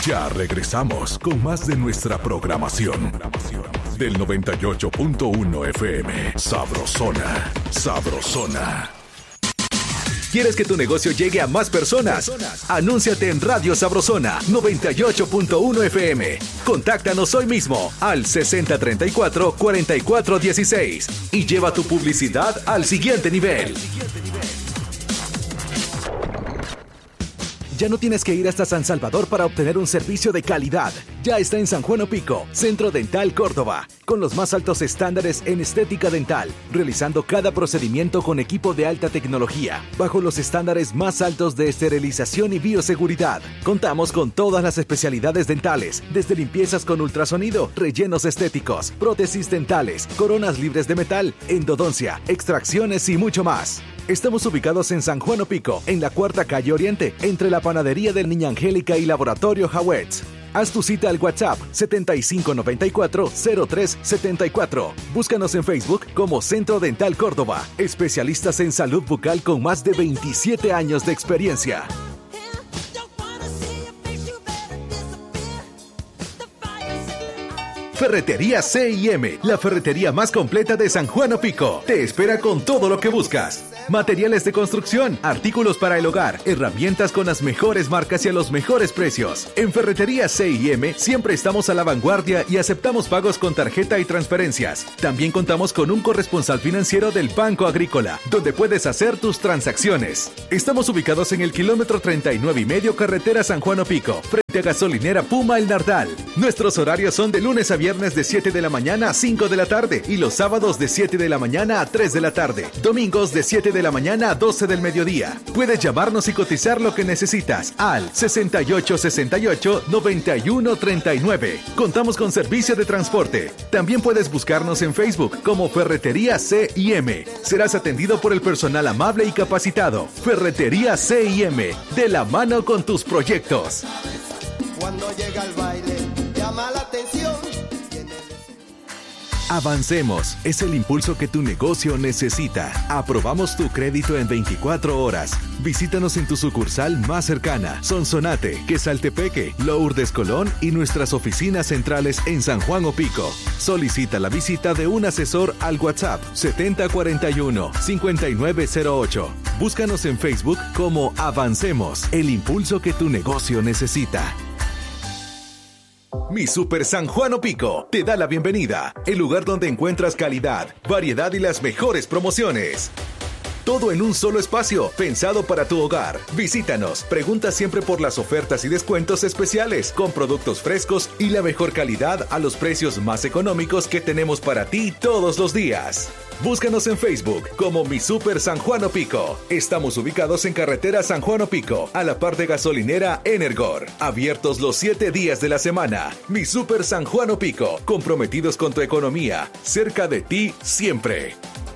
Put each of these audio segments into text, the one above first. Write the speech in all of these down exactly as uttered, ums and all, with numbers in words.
Ya regresamos con más de nuestra programación. Del noventa y ocho punto uno F M. Sabrosona. Sabrosona. ¿Quieres que tu negocio llegue a más personas? Anúnciate en Radio Sabrosona noventa y ocho punto uno F M. Contáctanos hoy mismo al sesenta treinta y cuatro cuarenta y cuatro dieciséis y lleva tu publicidad al siguiente nivel. Ya no tienes que ir hasta San Salvador para obtener un servicio de calidad. Ya está en San Juan Opico, Centro Dental Córdoba, con los más altos estándares en estética dental, realizando cada procedimiento con equipo de alta tecnología, bajo los estándares más altos de esterilización y bioseguridad. Contamos con todas las especialidades dentales, desde limpiezas con ultrasonido, rellenos estéticos, prótesis dentales, coronas libres de metal, endodoncia, extracciones y mucho más. Estamos ubicados en San Juan Opico, en la Cuarta Calle Oriente, entre la Panadería del Niña Angélica y Laboratorio Hawetz. Haz tu cita al WhatsApp setenta y cinco noventa y cuatro cero tres setenta y cuatro. Búscanos en Facebook como Centro Dental Córdoba, especialistas en salud bucal con más de veintisiete años de experiencia. Ferretería C y M, la ferretería más completa de San Juan Opico. Te espera con todo lo que buscas. Materiales de construcción, artículos para el hogar, herramientas con las mejores marcas y a los mejores precios. En Ferretería C y M siempre estamos a la vanguardia y aceptamos pagos con tarjeta y transferencias. También contamos con un corresponsal financiero del Banco Agrícola, donde puedes hacer tus transacciones. Estamos ubicados en el kilómetro treinta y nueve y medio carretera San Juan Opico, frente a gasolinera Puma El Nardal. Nuestros horarios son de lunes a viernes de siete de la mañana a cinco de la tarde y los sábados de siete de la mañana a tres de la tarde. Domingos de siete de la mañana a doce del mediodía. Puedes llamarnos y cotizar lo que necesitas al sesenta y ocho sesenta y ocho noventa y uno treinta y nueve. Contamos con servicio de transporte. También puedes buscarnos en Facebook como Ferretería C y M. Serás atendido por el personal amable y capacitado. Ferretería C y M, de la mano con tus proyectos. Cuando llega el baile, llama la atención. Avancemos, es el impulso que tu negocio necesita. Aprobamos tu crédito en veinticuatro horas. Visítanos en tu sucursal más cercana, Sonsonate, Quesaltepeque, Lourdes Colón y nuestras oficinas centrales en San Juan Opico. Solicita la visita de un asesor al WhatsApp setenta cuarenta y uno cincuenta y nueve cero ocho. Búscanos en Facebook como Avancemos, el impulso que tu negocio necesita. Mi Super San Juan Opico te da la bienvenida, el lugar donde encuentras calidad, variedad y las mejores promociones. Todo en un solo espacio, pensado para tu hogar. Visítanos, pregunta siempre por las ofertas y descuentos especiales, con productos frescos y la mejor calidad a los precios más económicos que tenemos para ti todos los días. Búscanos en Facebook como Mi Super San Juan Opico. Estamos ubicados en carretera San Juan Opico, a la par de gasolinera Energor. Abiertos los siete días de la semana. Mi Super San Juan Opico, comprometidos con tu economía, cerca de ti siempre.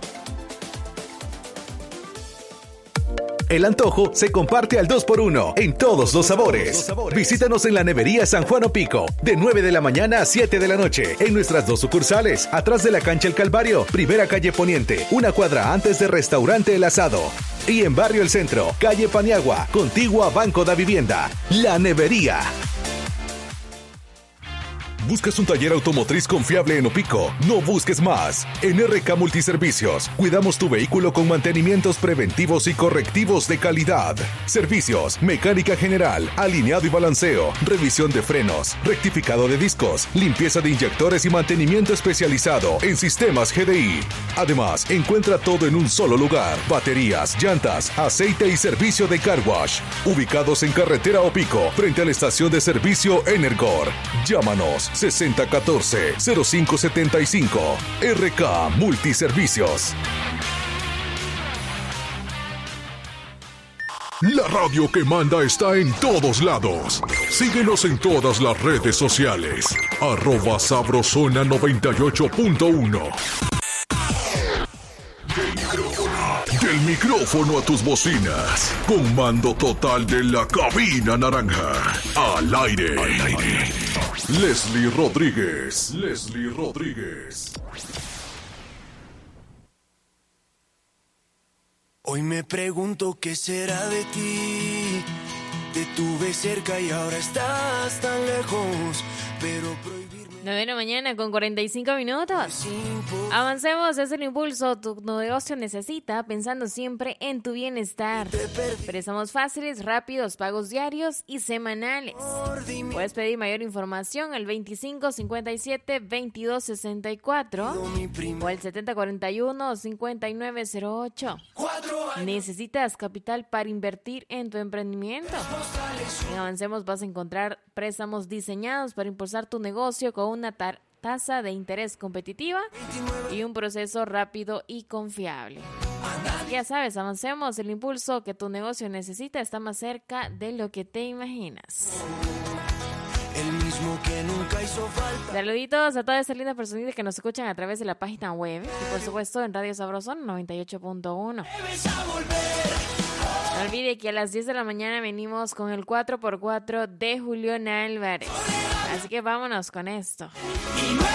El antojo se comparte al dos por uno en todos los sabores. Visítanos en la nevería San Juan Opico, de nueve de la mañana a siete de la noche, en nuestras dos sucursales, atrás de la cancha El Calvario, primera calle Poniente, una cuadra antes de Restaurante El Asado. Y en Barrio El Centro, calle Paniagua, contigua a Banco da Vivienda, La Nevería. ¿Buscas un taller automotriz confiable en Opico? No busques más. En R K Multiservicios, cuidamos tu vehículo con mantenimientos preventivos y correctivos de calidad. Servicios, mecánica general, alineado y balanceo, revisión de frenos, rectificado de discos, limpieza de inyectores y mantenimiento especializado en sistemas G D I. Además, encuentra todo en un solo lugar. Baterías, llantas, aceite y servicio de car wash. Ubicados en carretera Opico, frente a la estación de servicio Energor. Llámanos sesenta catorce cero cinco setenta y cinco. R K Multiservicios. La radio que manda está en todos lados. Síguenos en todas las redes sociales. Arroba Sabrosona noventa y ocho punto uno. Del micrófono, del micrófono a tus bocinas. Con mando total de la cabina naranja. Al aire. Al aire. Leslie Rodríguez. Leslie Rodríguez. Hoy me pregunto qué será de ti. Te tuve cerca y ahora estás tan lejos, pero prohibirme... nueve de la mañana con cuarenta y cinco minutos. Avancemos, es el impulso tu negocio necesita, pensando siempre en tu bienestar. Préstamos fáciles, rápidos, pagos diarios y semanales. Puedes pedir mayor información al veinticinco cincuenta y siete veintidós sesenta y cuatro o al setenta cuarenta y uno cincuenta y nueve cero ocho. ¿Necesitas capital para invertir en tu emprendimiento? En Avancemos vas a encontrar préstamos diseñados para impulsar tu negocio con una tar- tasa de interés competitiva y un proceso rápido y confiable. Ya sabes, Avancemos, el impulso que tu negocio necesita está más cerca de lo que te imaginas. El mismo que nunca hizo falta. Saluditos a todas estas lindas personitas que nos escuchan a través de la página web y por supuesto en Radio Sabrosón noventa y ocho punto uno. No olvide que a las diez de la mañana venimos con el cuatro por cuatro de Julián Álvarez. Así que vámonos con esto. Y